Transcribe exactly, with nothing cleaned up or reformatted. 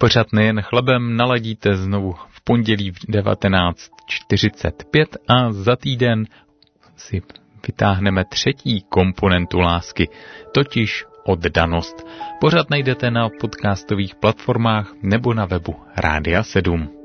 Pořad Nejen chlebem naladíte znovu v pondělí v devatenáct čtyřicet pět a za týden si vytáhneme třetí komponentu lásky, totiž oddanost. Pořad najdete na podcastových platformách nebo na webu Rádia sedm.